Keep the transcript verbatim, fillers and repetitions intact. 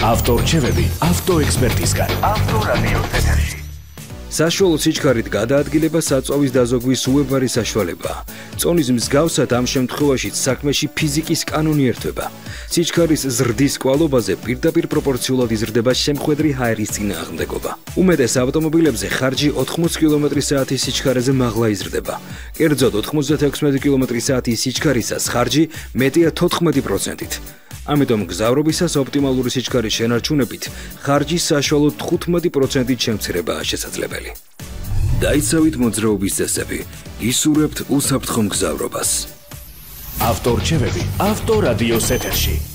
ავტორჩევები ავტოექსპერტისგან. ავტორადიოს ეთერში. საშუალო სიჩქარით გადაადგილება საწვავის დაზოგვის უებარი საშუალებაა. წონის მსგავსად ამ შემთხვევაშიც საქმეში ფიზიკის კანონი ერთვება. სიჩქარის ზრდის კვალობაზე პირდაპირ პროპორციულად იზრდება შემხვედრი ჰაერის წინააღმდეგობა. უმეტეს ავტომობილებზე ხარჯი ოთხმოცი კილომეტრის საათის სიჩქარეზე მაღლა იზრდება. კერძოდ ოთხმოცდათექვსმეტი კილომეტრის საათის სიჩქარისას ხარჯი მეტია თოთხმეტი პროცენტით. ამიტომ გზავრობისას ოპტიმალური სიჩქარის შენარჩუნებით ხარჯის საშუალო თხუთმეტი პროცენტით შემცირებაა შესაძლებელი. დაიცავით მოძრაობის წესები, ისურვებთ უსაფრთხო მგზავრობას. ავტორჩევები ავტორადიოს ეთერში.